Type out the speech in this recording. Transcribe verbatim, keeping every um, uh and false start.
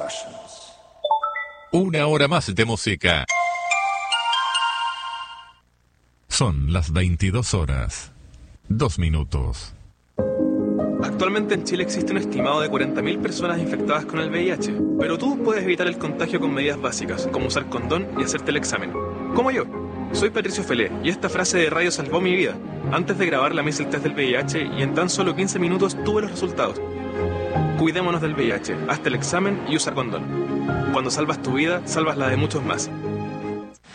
Russians. Una hora más de música. Son las veintidós horas. Dos minutos. Actualmente en Chile existe un estimado de cuarenta mil personas infectadas con el V I H, pero tú puedes evitar el contagio con medidas básicas, como usar condón y hacerte el examen. Como yo. Soy Patricio Felé, y esta frase de radio salvó mi vida. Antes de grabar la me hice el test del V I H y en tan solo quince minutos tuve los resultados. Cuidémonos del V I H, hazte el examen y usa condón. Cuando salvas tu vida, salvas la de muchos más.